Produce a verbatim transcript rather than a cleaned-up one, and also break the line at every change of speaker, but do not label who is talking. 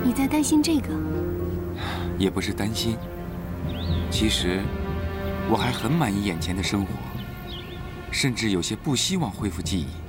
你在担心这个？
也不是担心，其实我还很满意眼前的生活，甚至有些不希望恢复记忆。